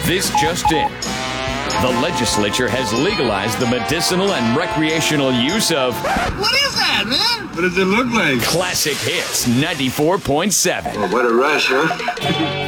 This just in. The legislature has legalized the medicinal and recreational use of... What is that, man? What does it look like? Classic Hits 94.7. Oh, what a rush, huh?